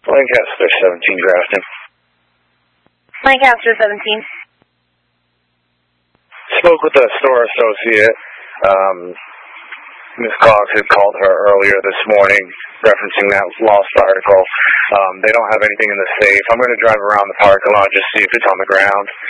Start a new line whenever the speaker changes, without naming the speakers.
Lancaster 17 Grafton.
Lancaster 17.
Spoke with a store associate. Ms. Cox had called her earlier this morning referencing that lost article. They don't have anything in the safe. I'm going to drive around the parking lot just see if it's on the ground.